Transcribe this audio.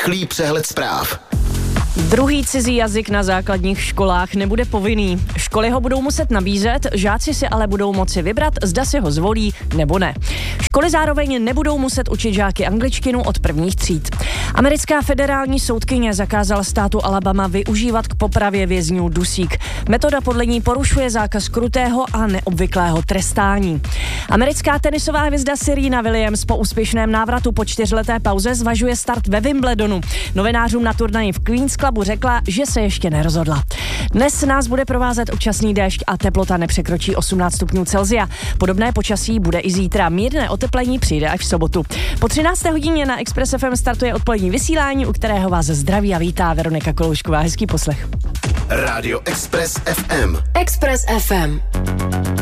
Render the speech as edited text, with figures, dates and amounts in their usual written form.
Rychlý přehled zpráv. Druhý cizí jazyk na základních školách nebude povinný. Školy ho budou muset nabízet, žáci si ale budou moci vybrat, zda si ho zvolí nebo ne. Školy zároveň nebudou muset učit žáky angličtinu od prvních tříd. Americká federální soudkyně zakázala státu Alabama využívat k popravě vězňů dusík. Metoda podle ní porušuje zákaz krutého a neobvyklého trestání. Americká tenisová hvězda Serena Williams po úspěšném návratu po 4leté pauze zvažuje start ve Wimbledonu. Novinářům na turnaji v Queen's Clubu řekla, že se ještě nerozhodla. Dnes nás bude provázet občasný déšť a teplota nepřekročí 18 stupňů Celsia. Podobné počasí bude i zítra. Mírné oteplení přijde až v sobotu. Po 13. hodině na Express FM startuje odpolední vysílání, u kterého vás zdraví a vítá Veronika Koloušková. Hezký poslech. Rádio Express FM. Express FM.